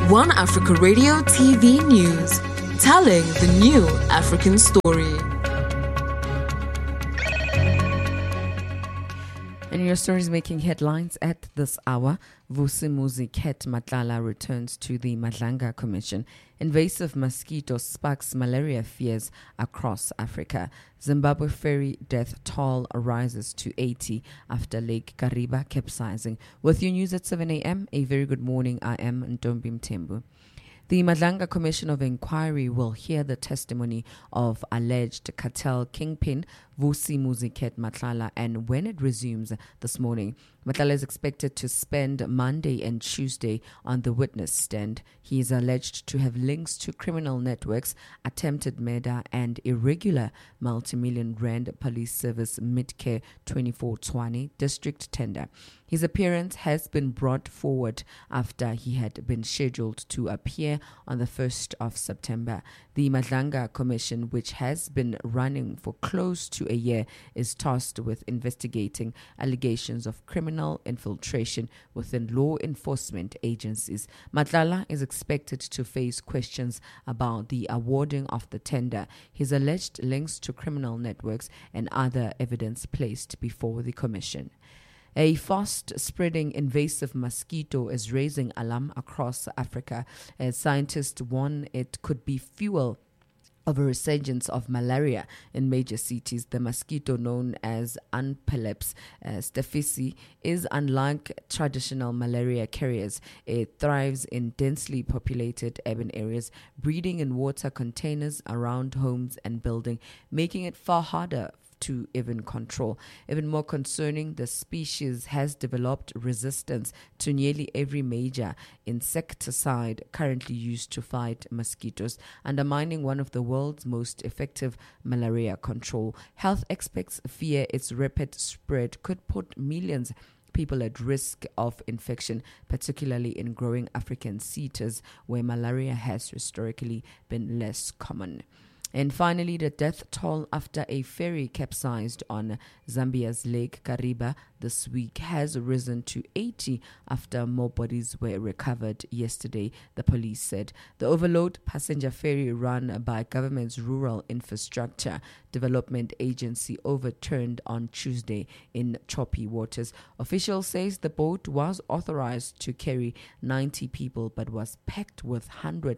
One Africa Radio TV News, telling the new African story. And your story is making headlines at this hour. Vusimuzi Ket Matlala returns to the Madlanga Commission. Invasive mosquito sparks malaria fears across Africa. Zimbabwe ferry death toll rises to 80 after Lake Kariba capsizing. With your news at 7 a.m., a very good morning. I am Ntombi Mthembu. The Madlanga Commission of Inquiry will hear the testimony of alleged cartel kingpin Vusimuzi Ket Matlala, and when it resumes this morning, Matlala is expected to spend Monday and Tuesday on the witness stand. He is alleged to have links to criminal networks, attempted murder, and irregular multi-million rand police service mid-care 2420 district tender. His appearance has been brought forward after he had been scheduled to appear on the 1st of September. The Madlanga Commission, which has been running for close to a year, is tasked with investigating allegations of criminal infiltration within law enforcement agencies. Matlala is expected to face questions about the awarding of the tender, his alleged links to criminal networks, and other evidence placed before the commission. A fast-spreading invasive mosquito is raising alarm across Africa as scientists warn it could be fuel of a resurgence of malaria in major cities. The mosquito known as Anopheles staphysi is unlike traditional malaria carriers. It thrives in densely populated urban areas, breeding in water containers around homes and buildings, making it far harder to even control. Even more concerning, the species has developed resistance to nearly every major insecticide currently used to fight mosquitoes, undermining one of the world's most effective malaria control. Health experts fear its rapid spread could put millions people at risk of infection, particularly in growing African cities where malaria has historically been less common. And finally, the death toll after a ferry capsized on Zambia's Lake Kariba this week has risen to 80 after more bodies were recovered yesterday, the police said. The overload passenger ferry run by government's Rural Infrastructure Development Agency overturned on Tuesday in choppy waters. Officials say the boat was authorized to carry 90 people but was packed with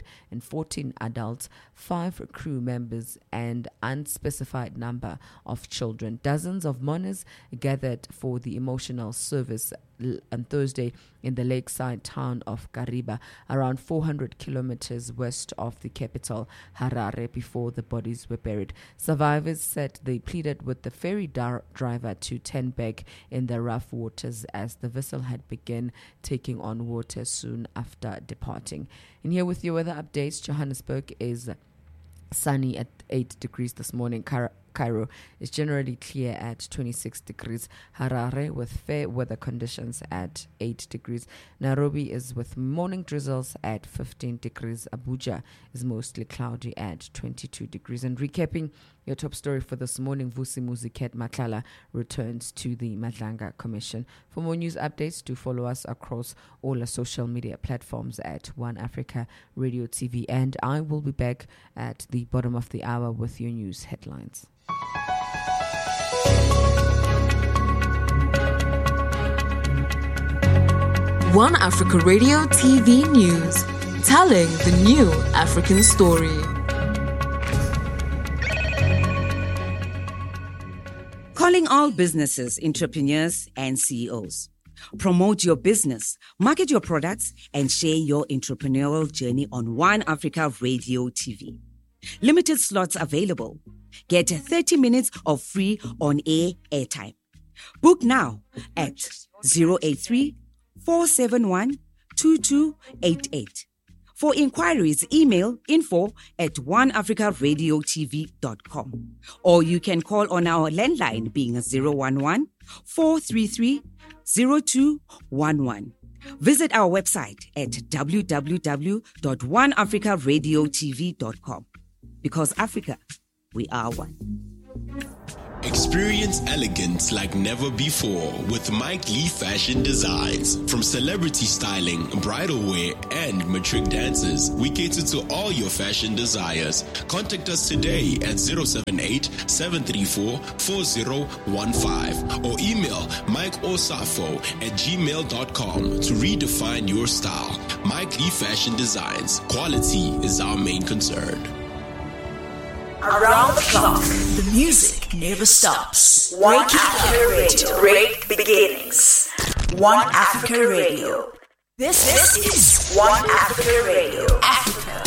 114 adults, 5 crew members, and unspecified number of children. Dozens of mourners gathered for the emotional service on Thursday in the lakeside town of Kariba, around 400 kilometers west of the capital, Harare, before the bodies were buried. Survivors said they pleaded with the ferry driver to turn back in the rough waters as the vessel had begun taking on water soon after departing. And here with your weather updates, Johannesburg is sunny at 8 degrees this morning. Cairo is generally clear at 26 degrees. Harare with fair weather conditions at 8 degrees. Nairobi is with morning drizzles at 15 degrees. Abuja is mostly cloudy at 22 degrees. And recapping your top story for this morning, Vusimuzi Ket Matlala returns to the Madlanga Commission. For more news updates, do follow us across all our social media platforms at One Africa Radio TV. And I will be back at the bottom of the hour with your news headlines. One Africa Radio TV News, telling the new African story. Calling all businesses, entrepreneurs, and CEOs. Promote your business, market your products, and share your entrepreneurial journey on One Africa Radio TV. Limited slots available. Get 30 minutes of free on-air airtime. Book now at 083-471-2288. For inquiries, email info@oneafricaradiotv.com. Or you can call on our landline being 011-433-0211. Visit our website at www.oneafricaradiotv.com. Because Africa, we are one. Experience elegance like never before with Mike Lee Fashion Designs. From celebrity styling, bridal wear, and matric dances, we cater to all your fashion desires. Contact us today at 078-734-4015 or email mikeosafo@gmail.com to redefine your style. Mike Lee Fashion Designs. Quality is our main concern. Around the clock, the music never stops. One Africa Radio, great beginnings. One Africa Radio. This is One Africa Radio. Africa